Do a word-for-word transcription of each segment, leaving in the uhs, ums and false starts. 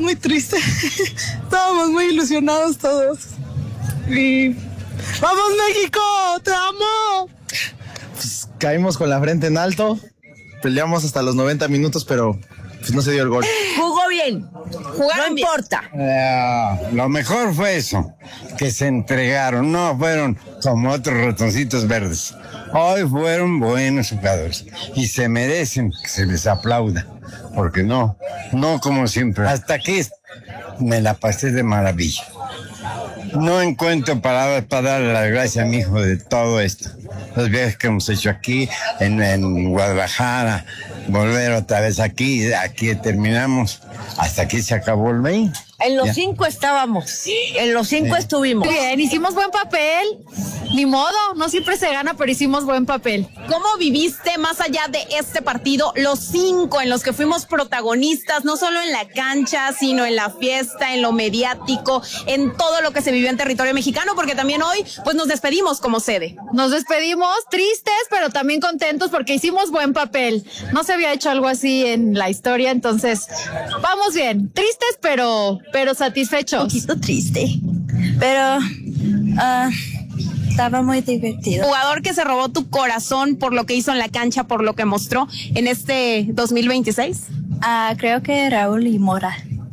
muy triste. Estábamos muy ilusionados todos. Y ¡vamos, México! ¡Te amo! Pues caímos con la frente en alto. Peleamos hasta los noventa minutos, pero pues no se dio el gol. Jugó bien. Jugaron no bien. importa. Uh, lo mejor fue eso, que se entregaron. No fueron como otros ratoncitos verdes. Hoy fueron buenos jugadores y se merecen que se les aplauda. Porque no, no como siempre. Hasta aquí me la pasé de maravilla. No encuentro palabras para darle las gracias a mi hijo de todo esto. Los viajes que hemos hecho aquí, en, en Guadalajara, volver otra vez aquí, aquí terminamos, hasta aquí se acabó el veinte. En los ya. cinco estábamos, en los cinco sí. estuvimos. Bien, hicimos buen papel, ni modo, no siempre se gana, pero hicimos buen papel. ¿Cómo viviste, más allá de este partido, los cinco en los que fuimos protagonistas, no solo en la cancha, sino en la fiesta, en lo mediático, en todo lo que se vivió en territorio mexicano? Porque también hoy, pues nos despedimos como sede. Nos despedimos tristes, pero también contentos porque hicimos buen papel. No se había hecho algo así en la historia, entonces vamos bien, tristes, pero... pero satisfechos. Un poquito triste, pero uh, estaba muy divertido. Jugador que se robó tu corazón por lo que hizo en la cancha, por lo que mostró en este dos mil veintiséis. Uh, creo que Raúl y Mora.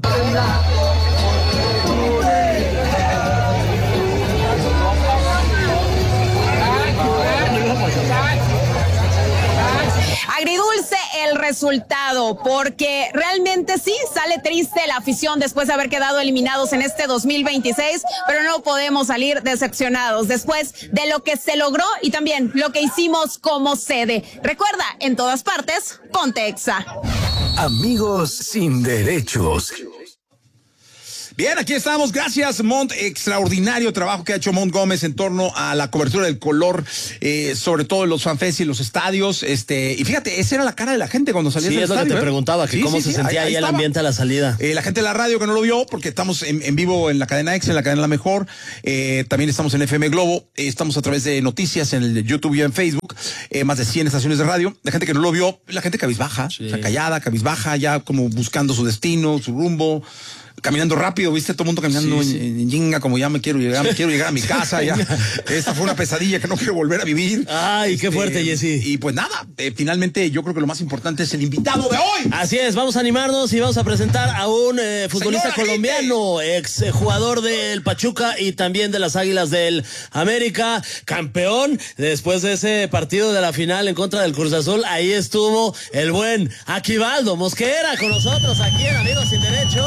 Agridulce el resultado, porque realmente sí sale triste la afición después de haber quedado eliminados en este dos mil veintiséis, pero no podemos salir decepcionados después de lo que se logró y también lo que hicimos como sede. Recuerda, en todas partes, ponte Exa. Amigos sin derechos. Bien, aquí estamos. Gracias, Mont. Extraordinario trabajo que ha hecho Mont Gómez en torno a la cobertura del color, eh, sobre todo en los fanfests y los estadios. Este, y fíjate, esa era la cara de la gente cuando salía sí, del estadio. Sí, es lo que te ¿eh? preguntaba, que sí, cómo sí, se sí, sentía ahí, ahí el ambiente a la salida. Eh, la gente de la radio que no lo vio, porque estamos en, en vivo en la cadena X, en la cadena La Mejor. Eh, también estamos en F M Globo. Eh, estamos a través de noticias en el YouTube y en Facebook. Eh, más de cien estaciones de radio. La gente que no lo vio, la gente cabizbaja, sí. o sea, callada, cabizbaja, ya como buscando su destino, su rumbo. Caminando rápido, viste, todo el mundo caminando sí, sí. en, en jinga, como ya me quiero llegar, me quiero llegar a mi casa, ya. Esta fue una pesadilla que no quiero volver a vivir. Ay, qué fuerte, eh, Jessy. Y pues nada, eh, finalmente yo creo que lo más importante es el invitado de hoy. Así es, vamos a animarnos y vamos a presentar a un eh, futbolista Señora, colombiano, ex eh, jugador del Pachuca y también de las Águilas del América, campeón después de ese partido de la final en contra del Cruz Azul. Ahí estuvo el buen Aquivaldo Mosquera con nosotros aquí en Amigos Sin Derechos.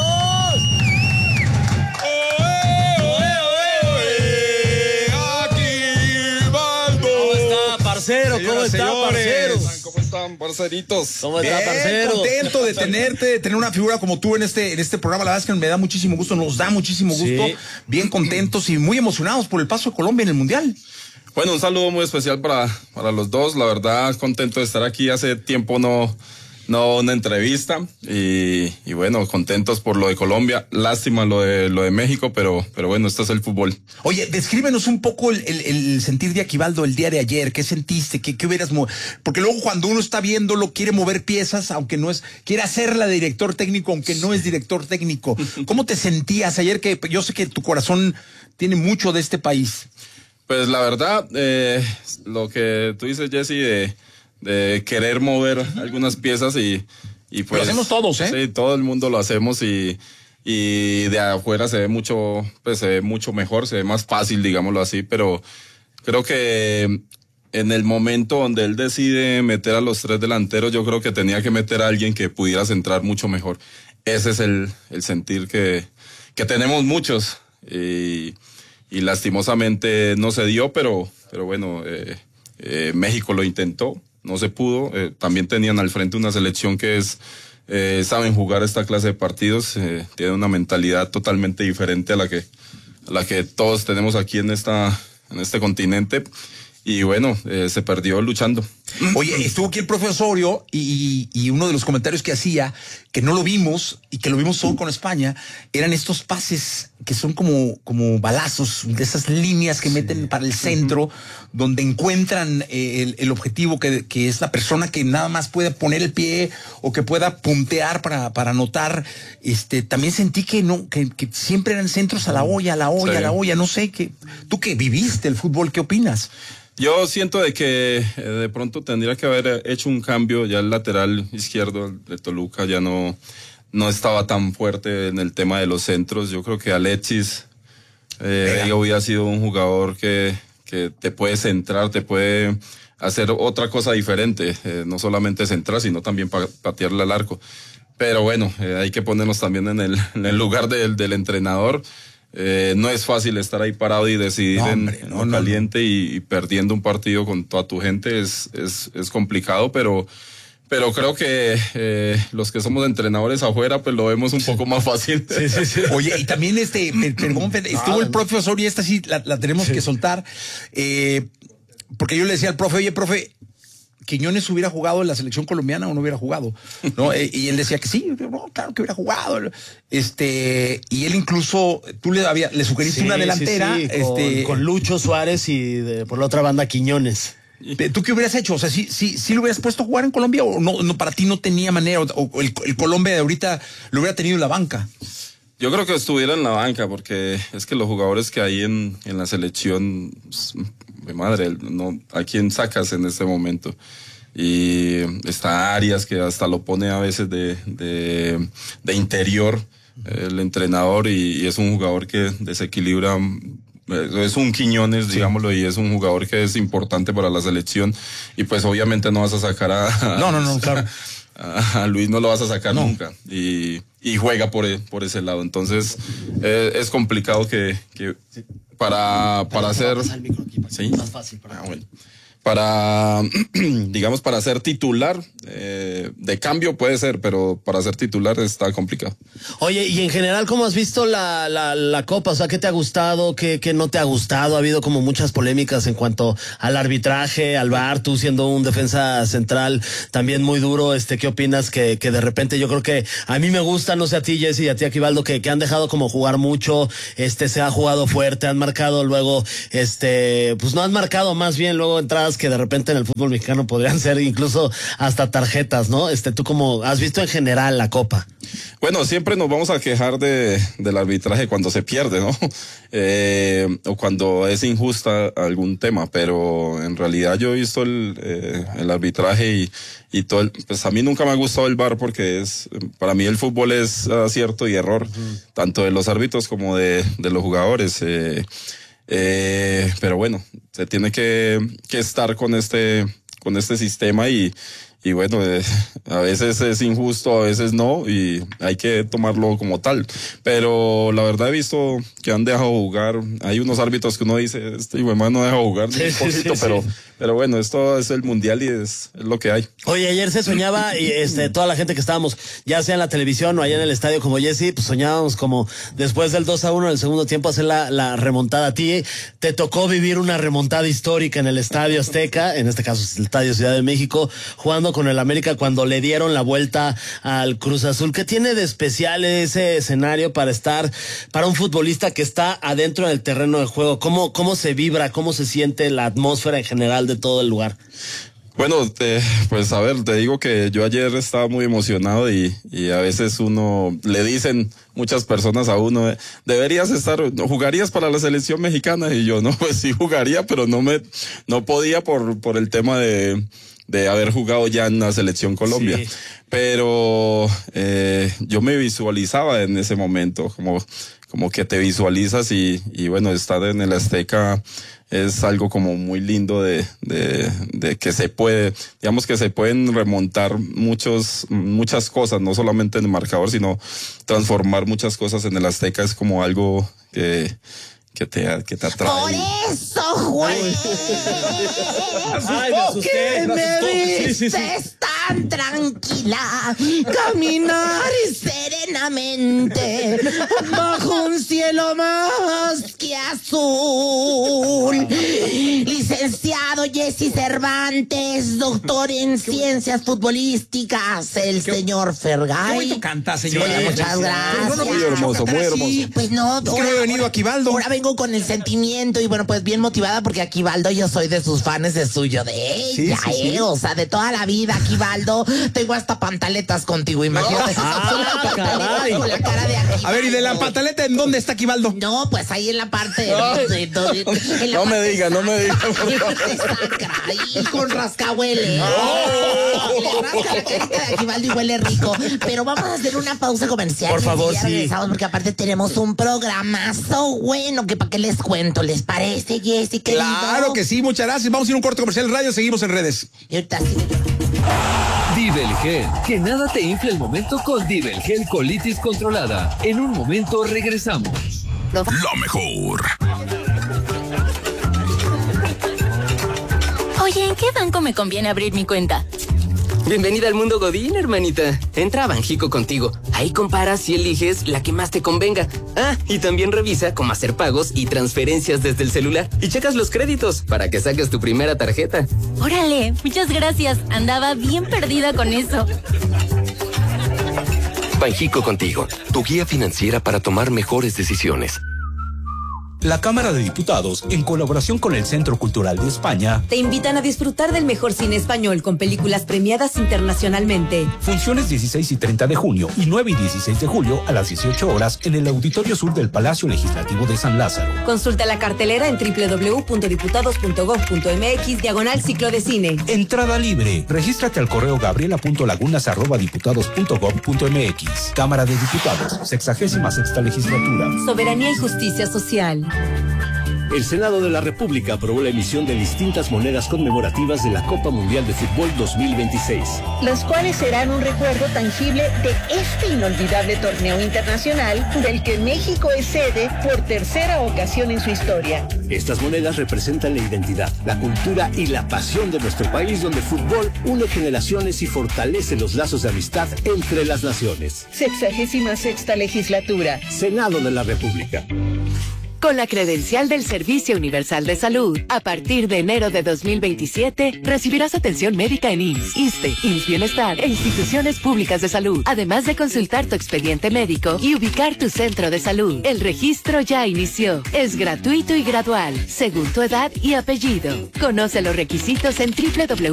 Parcero, ¿cómo está, parcero? ¿Cómo están, parceritos? ¿Cómo está, Bien, parcero? Contento de tenerte, de tener una figura como tú en este, en este programa. La verdad es que me da muchísimo gusto, nos da muchísimo gusto. Sí. Bien contentos y muy emocionados por el paso de Colombia en el Mundial. Bueno, un saludo muy especial para, para los dos. La verdad, contento de estar aquí. Hace tiempo no... No, una entrevista y, y bueno, contentos por lo de Colombia, lástima lo de lo de México, pero, pero bueno, esto es el fútbol. Oye, descríbenos un poco el, el, el sentir de Aquivaldo el día de ayer, ¿qué sentiste? ¿Qué, qué hubieras movido? Porque luego cuando uno está viéndolo, quiere mover piezas, aunque no es, quiere hacerla de director técnico, aunque no es director técnico. ¿Cómo te sentías ayer? Que yo sé que tu corazón tiene mucho de este país. Pues la verdad, eh, lo que tú dices, Jessy, de de querer mover algunas piezas y, y pues... Lo hacemos todos, ¿eh? Sí, todo el mundo lo hacemos y, y de afuera se ve mucho, pues se ve mucho mejor, se ve más fácil, digámoslo así, pero creo que en el momento donde él decide meter a los tres delanteros, yo creo que tenía que meter a alguien que pudiera centrar mucho mejor. Ese es el, el sentir que, que tenemos muchos y, y lastimosamente no se dio, pero, pero bueno, eh, eh, México lo intentó. No se pudo, eh, también tenían al frente una selección que es, eh, saben jugar esta clase de partidos, eh, tienen una mentalidad totalmente diferente a la que, a la que todos tenemos aquí en esta, en este continente, y bueno, eh, se perdió luchando. Oye, estuvo aquí el profe Osorio y, y uno de los comentarios que hacía, que no lo vimos y que lo vimos solo con España, eran estos pases que son como, como balazos, de esas líneas que meten sí. para el centro, uh-huh. donde encuentran eh, el, el objetivo que, que es la persona que nada más puede poner el pie o que pueda puntear para, para anotar. Este, también sentí que no, que, que siempre eran centros a la olla, a la olla, sí. a la olla, no sé, que tú que viviste el fútbol, ¿qué opinas? Yo siento de que eh, de pronto tendría que haber hecho un cambio. Ya el lateral izquierdo de Toluca ya no, no estaba tan fuerte en el tema de los centros. Yo creo que Alexis eh, hubiera sido un jugador que, que te puede centrar, te puede hacer otra cosa diferente. Eh, no solamente centrar, sino también pa patearle al arco. Pero bueno, eh, hay que ponernos también en el, en el lugar del, del entrenador. Eh, no es fácil estar ahí parado y decidir no, hombre, en, no, en caliente no. Y, y perdiendo un partido con toda tu gente es, es, es complicado, pero, pero creo que eh, los que somos entrenadores afuera pues lo vemos un poco más fácil. Sí, sí, sí. Oye, y también este, perdón, estuvo el profe Osorio y esta sí la, la tenemos sí. que soltar, eh, porque yo le decía al profe, oye, profe, Quiñones hubiera jugado en la selección colombiana o no hubiera jugado, ¿no? Y él decía que sí, no, claro que hubiera jugado. Este, y él incluso, tú le había, le sugeriste sí, una delantera, sí, sí, este, con, con Lucho Suárez y de, por la otra banda Quiñones. ¿Tú qué hubieras hecho? O sea, ¿sí, sí, sí lo hubieras puesto a jugar en Colombia o no, no para ti no tenía manera, o, o el, el Colombia de ahorita lo hubiera tenido en la banca? Yo creo que estuviera en la banca porque es que los jugadores que hay en, en la selección, mi madre, no, ¿a quién sacas en este momento? Y está Arias que hasta lo pone a veces de, de, de interior, el entrenador, y, y es un jugador que desequilibra, es un Quiñones, digámoslo, y es un jugador que es importante para la selección, y pues obviamente no vas a sacar a... No, no, no, claro. A, a Luis no lo vas a sacar no. nunca, y, y juega por, por ese lado, entonces eh, es complicado que, que para, para hacer... ¿Sí? Más fácil para... Ah, bueno. Para, digamos, para ser titular, eh, de cambio puede ser, pero para ser titular está complicado. Oye, y en general, ¿cómo has visto la, la, la Copa? O sea, ¿qué te ha gustado? ¿Qué, qué no te ha gustado? Ha habido como muchas polémicas en cuanto al arbitraje, al V A R, tú siendo un defensa central también muy duro. Este, ¿qué opinas? Que, que de repente yo creo que a mí me gusta, no sé a ti, Jesse, y a ti, Aquivaldo, que, que han dejado como jugar mucho, este, se ha jugado fuerte, han marcado luego, este, pues no han marcado más bien luego entradas que de repente en el fútbol mexicano podrían ser incluso hasta tarjetas, ¿no? Este, tú como has visto en general la Copa. Bueno, siempre nos vamos a quejar de, del arbitraje cuando se pierde, ¿no? Eh, o cuando es injusta algún tema, pero en realidad yo he visto el, eh, el arbitraje y, y todo el, pues a mí nunca me ha gustado el V A R porque es, para mí el fútbol es acierto y error, uh-huh. tanto de los árbitros como de, de los jugadores, eh, Eh, pero bueno, se tiene que, que estar con este, con este sistema y, y bueno, eh, a veces es injusto, a veces no, y hay que tomarlo como tal. Pero la verdad he visto que han dejado jugar. Hay unos árbitros que uno dice, este hijo de madre no deja jugar sí, un poquito, sí, pero, sí. pero bueno, esto es el mundial y es, es lo que hay. Oye, ayer se soñaba, y este, toda la gente que estábamos, ya sea en la televisión o allá en el estadio como Jesse, pues soñábamos como después del dos a uno del segundo tiempo hacer la, la remontada. A ti te tocó vivir una remontada histórica en el Estadio Azteca, en este caso es el Estadio Ciudad de México, jugando con el América cuando le dieron la vuelta al Cruz Azul. ¿Qué tiene de especial ese escenario para estar, para un futbolista que está adentro del terreno de juego? ¿Cómo, cómo se vibra, cómo se siente la atmósfera en general de todo el lugar? Bueno, te, pues a ver, te digo que yo ayer estaba muy emocionado y, y a veces uno, le dicen muchas personas a uno, deberías estar, jugarías para la selección mexicana, y yo, no, pues sí jugaría, pero no me, no podía por, por el tema de, de haber jugado ya en la selección Colombia. Sí. Pero, eh, yo me visualizaba en ese momento, como, como que te visualizas y, y bueno, estar en el Azteca es algo como muy lindo de, de, de que se puede, digamos que se pueden remontar muchos, muchas cosas, no solamente en el marcador, sino transformar muchas cosas en el Azteca es como algo que, que te, que te atrae. Por eso, güey. Ay, me asusté, ¿Qué me me asustó. viste Sí, sí, sí. tan tranquila? Caminar y ser serenamente bajo un cielo más que azul. Licenciado Jesse Cervantes, doctor en ciencias futbolísticas, el Qué- señor Fergay. Qué bonito canta, señora. Sí, muchas gracias. Muy hermoso, muy hermoso. Sí, pues no, Es que no he venido a Aquivaldo. Ahora vengo con el sentimiento y bueno, pues bien motivada porque Aquivaldo yo soy de sus fans, de suyo, de ella, Sí, sí, sí. eh, o sea, de toda la vida, Aquivaldo. Tengo hasta pantaletas contigo, imagínate. Ah, caray. Con la cara de Aquivaldo. A ver, ¿y de la pataleta en dónde está Aquivaldo? No, pues ahí en la parte de, de- de- en la No me parte diga, no me diga. en la parte sacra, y con rascahuele. Oh. Le rasca la carita de Aquivaldo y huele rico. Pero vamos a hacer una pausa comercial. Por y favor, ya sí. regresamos porque aparte tenemos un programazo bueno que para qué les cuento. ¿Les parece, Jessy, querido? Claro que sí, muchas gracias. Vamos a ir a un corte comercial en radio, seguimos en redes. Y ahorita sí. Divelgel, que nada te infle el momento con Divelgel colitis controlada. En un momento regresamos. La mejor. Oye, ¿en qué banco me conviene abrir mi cuenta? Bienvenida al mundo Godín, hermanita. Entra a Banjico contigo. Ahí comparas y eliges la que más te convenga. Ah, y también revisa cómo hacer pagos y transferencias desde el celular. Y checas los créditos para que saques tu primera tarjeta. Órale, muchas gracias. Andaba bien perdida con eso. Banjico contigo, tu guía financiera para tomar mejores decisiones. La Cámara de Diputados, en colaboración con el Centro Cultural de España, te invitan a disfrutar del mejor cine español con películas premiadas internacionalmente. funciones dieciséis y treinta de junio y nueve y dieciséis de julio a las dieciocho horas en el Auditorio Sur del Palacio Legislativo de San Lázaro. Consulta la cartelera en doble u doble u doble u punto diputados punto gob punto eme equis diagonal ciclo de cine. Entrada libre. Regístrate al correo gabriela.lagunas arroba diputados punto gob punto eme equis. Cámara de Diputados, sexagésima sexta legislatura. Soberanía y justicia social. El Senado de la República aprobó la emisión de distintas monedas conmemorativas de la Copa Mundial de Fútbol dos mil veintiséis. Las cuales serán un recuerdo tangible de este inolvidable torneo internacional del que México es sede por tercera ocasión en su historia. Estas monedas representan la identidad, la cultura y la pasión de nuestro país, donde el fútbol une generaciones y fortalece los lazos de amistad entre las naciones. Sexagésima sexta legislatura. Senado de la República. Con la credencial del Servicio Universal de Salud, a partir de enero de dos mil veintisiete, recibirás atención médica en I M S S, ISSSTE, I M S S Bienestar e instituciones públicas de salud, además de consultar tu expediente médico y ubicar tu centro de salud. El registro ya inició. Es gratuito y gradual, según tu edad y apellido. Conoce los requisitos en doble u doble u doble u